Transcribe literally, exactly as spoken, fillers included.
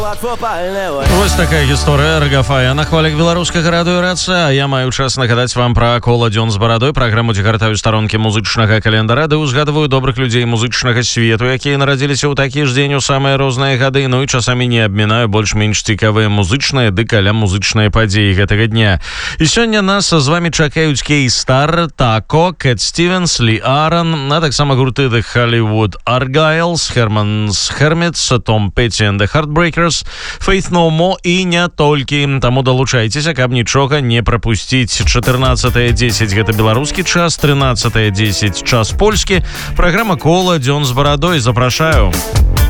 Вось такая гісторыя Ргафая на хвалях беларускага радыёрацыя. А я маю час нагадаць вам пра кола дзён з барадой, праграму, дзе гартаю старонкі музычнага календара, ды узгадваю добрых людзей музычнага свету, якія нарадзіліся ў такі ж дзень у самыя розныя гады, ну і часамі не абмінаю больш-менш цікавыя музычныя ды каля музычныя падзеі гэтага дня. І сёння нас з вамі чакаюць Кей Стар, Тако, Кэт Стивенс, Ли Аарон, а таксама гурты The Hollywood Argyles, Herman's Hermits, Tom Petty and the Heartbreakers, Faith No More і не толькі. Таму далучайцеся, каб нічога не прапусціць. чатырнаццатае дзесяць гэта беларускі час, трынаццатае дзесяць час польскі. Праграма кола дзён з барадой. Запрашаю.